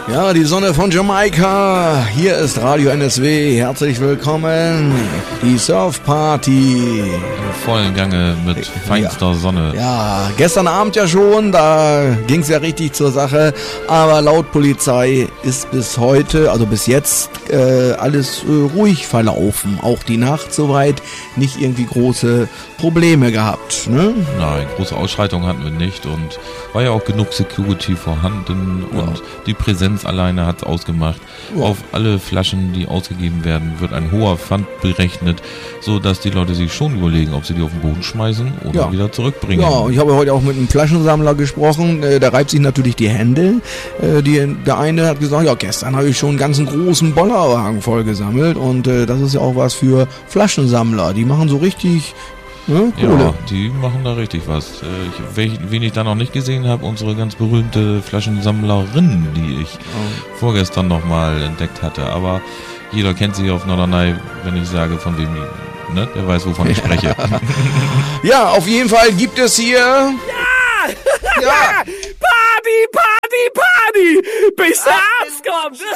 Ja, die Sonne von Jamaika. Hier ist Radio NSW. Herzlich willkommen. Die Surfparty. Im vollen Gange mit feinster Sonne. Ja, gestern Abend ja schon. Da ging es ja richtig zur Sache. Aber laut Polizei ist bis heute, also bis jetzt, alles ruhig verlaufen. Auch die Nacht soweit. Nicht irgendwie große Probleme gehabt. Ne? Nein, große Ausschreitungen hatten wir nicht. Und war ja auch genug Security vorhanden. Und die Präsenz alleine hat es ausgemacht. Ja. Auf alle Flaschen, die ausgegeben werden, wird ein hoher Pfand berechnet, so dass die Leute sich schon überlegen, ob sie die auf den Boden schmeißen oder wieder zurückbringen. Ja, und ich habe heute auch mit einem Flaschensammler gesprochen, der reibt sich natürlich die Hände. Der eine hat gesagt, ja, gestern habe ich schon einen ganzen großen Bollerwagen voll gesammelt und das ist ja auch was für Flaschensammler. Die machen so richtig... Ja, die machen da richtig was. Wen ich da noch nicht gesehen habe, unsere ganz berühmte Flaschensammlerin, die ich vorgestern nochmal entdeckt hatte. Aber jeder kennt sie auf Norderney, wenn ich sage, von wem, ne? Der weiß, wovon ich spreche. Ja, auf jeden Fall gibt es hier... Ja! Party! Bis der Arzt kommt!